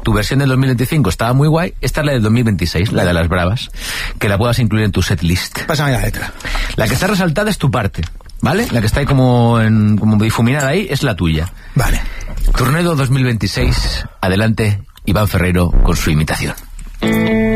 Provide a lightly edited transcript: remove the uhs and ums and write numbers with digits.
tu versión del 2025 estaba muy guay, esta es la del 2026, la de las bravas, que la puedas incluir en tu setlist. Pásame la letra. La que está resaltada es tu parte, ¿vale? La que está ahí como difuminada ahí es la tuya. Vale. Tornado 2026, adelante Iván Ferreiro con su imitación.